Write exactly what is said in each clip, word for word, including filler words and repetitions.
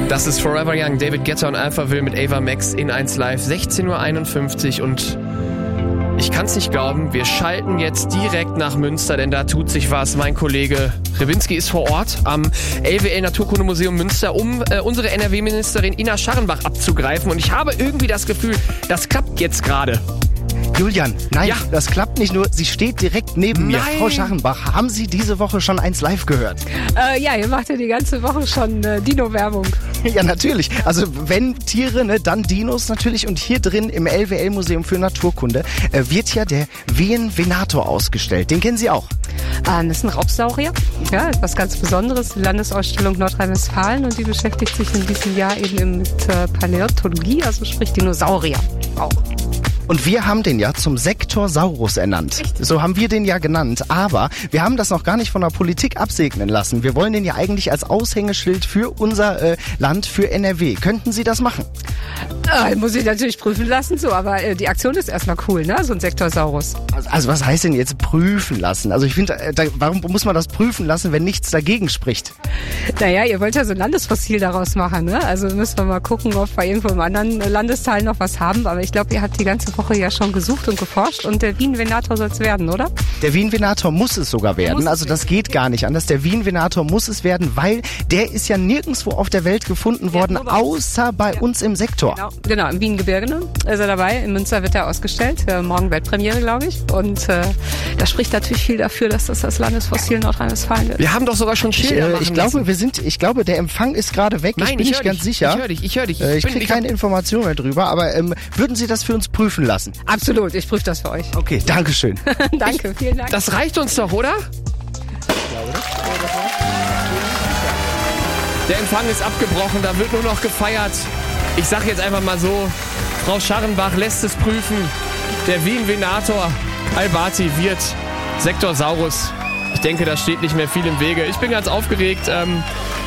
Das ist Forever Young, David Guetta und Alphaville mit Ava Max in eins Live, sechzehn Uhr einundfünfzig und ich kann es nicht glauben, wir schalten jetzt direkt nach Münster, denn da tut sich was. Mein Kollege Rewinski ist vor Ort am L W L Naturkundemuseum Münster, um äh, unsere N R W-Ministerin Ina Scharrenbach abzugreifen und ich habe irgendwie das Gefühl, das klappt jetzt gerade. Julian, nein, ja. das klappt nicht nur, sie steht direkt neben mir. Nein. Frau Scharrenbach, haben Sie diese Woche schon eins Live gehört? Äh, ja, ihr macht ja die ganze Woche schon äh, Dino-Werbung. Ja, natürlich. Also wenn Tiere, ne, dann Dinos natürlich. Und hier drin im L W L-Museum für Naturkunde äh, wird ja der Venvenator ausgestellt. Den kennen Sie auch? Ähm, das ist ein Raubsaurier. Ja, etwas ganz Besonderes. Die Landesausstellung Nordrhein-Westfalen und die beschäftigt sich in diesem Jahr eben mit äh, Paläontologie, also sprich Dinosaurier auch. Und wir haben den ja zum Sektorsaurus ernannt. Richtig. So haben wir den ja genannt. Aber wir haben das noch gar nicht von der Politik absegnen lassen. Wir wollen den ja eigentlich als Aushängeschild für unser äh, Land, für N R W. Könnten Sie das machen? Äh, muss ich natürlich prüfen lassen, so, aber äh, die Aktion ist erstmal cool, ne? So ein Sektorsaurus. Also, also was heißt denn jetzt prüfen lassen? Also ich finde, äh, da, warum muss man das prüfen lassen, wenn nichts dagegen spricht? Naja, ihr wollt ja so ein Landesfossil daraus machen, ne? Also müssen wir mal gucken, ob wir irgendwo im anderen Landesteil noch was haben. Aber ich glaube, ihr habt die ganze Woche ja schon gesucht und geforscht und der Venvenator soll es werden, oder? Der Venvenator muss es sogar werden. Muss also das geht gar nicht anders. Der Venvenator muss es werden, weil der ist ja nirgendwo auf der Welt gefunden worden, ja, außer bei ja. uns im Sektor. Genau, genau im Wiengebirge ne? ist er dabei. In Münster wird er ausgestellt. Äh, morgen Weltpremiere, glaube ich. Und äh, das spricht natürlich viel dafür, dass das das Landesfossil Nordrhein-Westfalen wird. Wir haben doch sogar schon Ich, Schilder äh, machen ich glaube, lassen. wir sind, ich glaube, der Empfang ist gerade weg. Nein, ich bin ich nicht hör ganz dich. sicher. Ich höre dich, ich höre dich. Äh, ich bin- kriege ich hab- keine Information mehr drüber, aber ähm, würden Sie das für uns prüfen lassen? Absolut, ich prüfe das für euch. Okay, Dankeschön. Danke, vielen Dank. Das reicht uns doch, oder? Der Empfang ist abgebrochen, da wird nur noch gefeiert. Ich sag jetzt einfach mal so, Frau Scharrenbach lässt es prüfen. Der Venvenator Albati wird Sektorsaurus. Ich denke, da steht nicht mehr viel im Wege. Ich bin ganz aufgeregt. Ähm,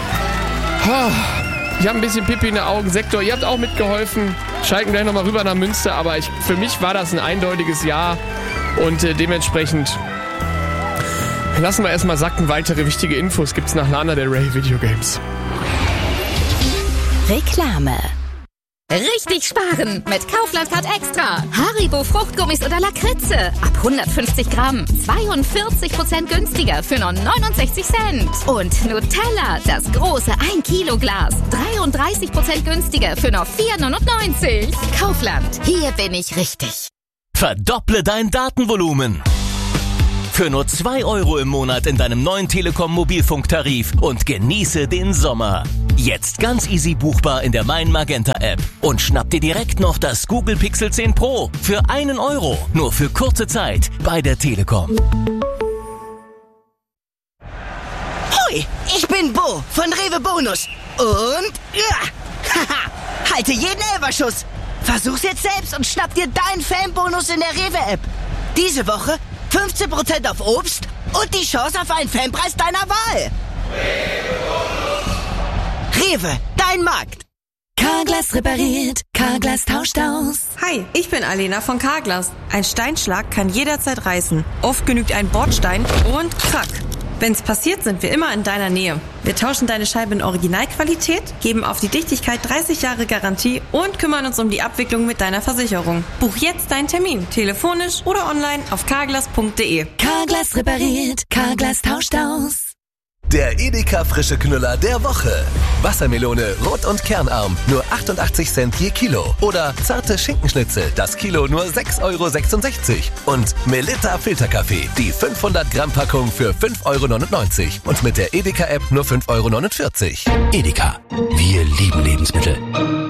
ich habe ein bisschen Pipi in den Augen. Sektor, ihr habt auch mitgeholfen. Schalten gleich nochmal rüber nach Münster. Aber ich, für mich war das ein eindeutiges Ja. Und äh, dementsprechend lassen wir erstmal sacken. Weitere wichtige Infos gibt's nach Lana Del Rey Video Games. Reklame. Richtig sparen mit Kaufland Card Extra. Haribo Fruchtgummis oder Lakritze. Ab hundertfünfzig Gramm. zweiundvierzig Prozent günstiger für nur neunundsechzig Cent. Und Nutella, das große ein Kilo Glas. dreiunddreißig Prozent günstiger für nur vier neunundneunzig. Kaufland, hier bin ich richtig. Verdopple dein Datenvolumen. Für nur zwei Euro im Monat in deinem neuen Telekom-Mobilfunktarif und genieße den Sommer. Jetzt ganz easy buchbar in der Mein Magenta App. Und schnapp dir direkt noch das Google Pixel zehn Pro für einen Euro. Nur für kurze Zeit bei der Telekom. Hoi, ich bin Bo von Rewe Bonus. Und ja, haha, halte jeden Elberschuss. Versuch's jetzt selbst und schnapp dir deinen Fanbonus in der Rewe-App. Diese Woche fünfzehn Prozent auf Obst und die Chance auf einen Fanpreis deiner Wahl. Rewe, dein Markt. Carglass repariert, Carglass tauscht aus. Hi, ich bin Alena von Carglass. Ein Steinschlag kann jederzeit reißen. Oft genügt ein Bordstein und krack. Wenn's passiert, sind wir immer in deiner Nähe. Wir tauschen deine Scheibe in Originalqualität, geben auf die Dichtigkeit dreißig Jahre Garantie und kümmern uns um die Abwicklung mit deiner Versicherung. Buch jetzt deinen Termin, telefonisch oder online auf carglass punkt de. Carglass repariert, Carglass tauscht aus. Der Edeka frische Knüller der Woche. Wassermelone, rot und kernarm, nur achtundachtzig Cent je Kilo. Oder zarte Schinkenschnitzel, das Kilo nur sechs Euro sechsundsechzig. Und Melitta Filterkaffee, die fünfhundert Gramm Packung für fünf Euro neunundneunzig. Und mit der Edeka-App nur fünf Euro neunundvierzig. Edeka, wir lieben Lebensmittel.